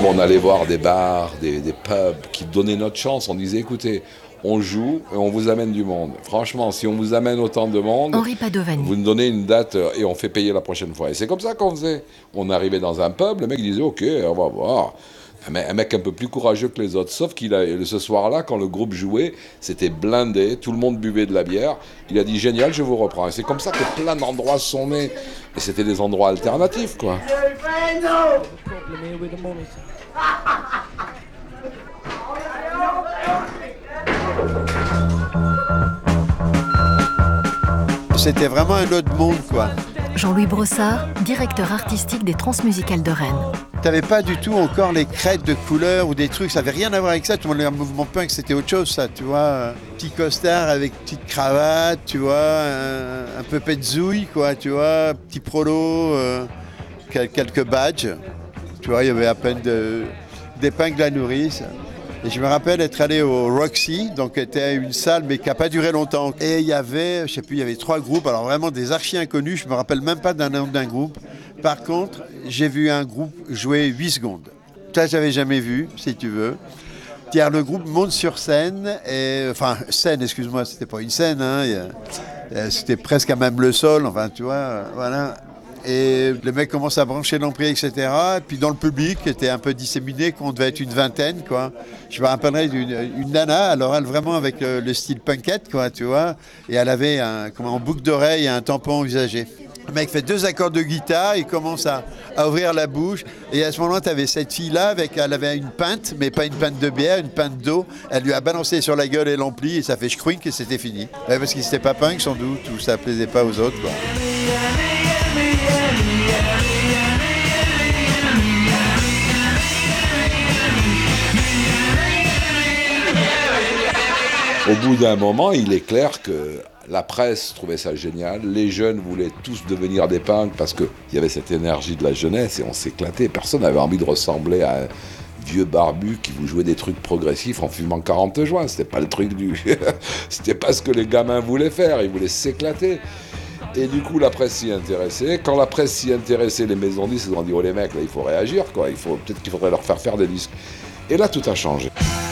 On allait voir des bars, des pubs qui donnaient notre chance. On disait, écoutez, on joue et on vous amène du monde. Franchement, si on vous amène autant de monde, Henri Padovani. vous nous donnez une date et on fait payer la prochaine fois. Et c'est comme ça qu'on faisait. On arrivait dans un pub, le mec disait, ok, on va voir. Un mec un peu plus courageux que les autres. Sauf ce soir-là, quand le groupe jouait, c'était blindé, tout le monde buvait de la bière. Il a dit, génial, je vous reprends. Et c'est comme ça que plein d'endroits sont nés. Et c'était des endroits alternatifs, quoi. C'était vraiment un autre monde, quoi. Jean-Louis Brossard, directeur artistique des Transmusicales de Rennes. T'avais pas du tout encore les crêtes de couleurs ou des trucs, ça avait rien à voir avec ça. Tout le monde, le mouvement punk, c'était autre chose, ça, tu vois. Petit costard avec petite cravate, tu vois, un peu petzouille, quoi, tu vois, petit prolo, quelques badges. Tu vois, il y avait à peine d'épingles à nourrice. Et je me rappelle être allé au Roxy, donc c'était une salle mais qui n'a pas duré longtemps. Et il y avait, je sais plus, il y avait 3 groupes, alors vraiment des archi-inconnus, je me rappelle même pas d'un nom d'un groupe. Par contre, j'ai vu un groupe jouer 8 secondes. Ça, j'avais jamais vu, si tu veux. Pierre, le groupe monte sur scène, excuse-moi, c'était pas une scène, hein, c'était presque à même le sol, enfin, tu vois, voilà. Et le mec commence à brancher l'ampli, etc. Et puis dans le public, qui était un peu disséminé, qu'on devait être une vingtaine, quoi. Je me rappellerai d'une nana, alors elle vraiment avec le style punkette, quoi, tu vois. Et elle avait en boucle d'oreille un tampon usagé. Le mec fait 2 accords de guitare, il commence à ouvrir la bouche. Et à ce moment-là, tu avais cette fille-là, elle avait une pinte, mais pas une pinte de bière, une pinte d'eau. Elle lui a balancé sur la gueule et l'ampli, et ça fait schkrink et c'était fini. Ouais, parce qu'il n'était pas punk, sans doute, ou ça plaisait pas aux autres, quoi. Au bout d'un moment, il est clair que la presse trouvait ça génial, les jeunes voulaient tous devenir des punks parce qu'il y avait cette énergie de la jeunesse et on s'éclatait. Personne n'avait envie de ressembler à un vieux barbu qui vous jouait des trucs progressifs en fumant 40 joints. C'était pas le truc C'était pas ce que les gamins voulaient faire, ils voulaient s'éclater. Et du coup, la presse s'y intéressait. Quand la presse s'y intéressait, les maisons de disques ont dit « Oh les mecs, là, il faut réagir, quoi. Peut-être qu'il faudrait leur faire des disques. » Et là, tout a changé.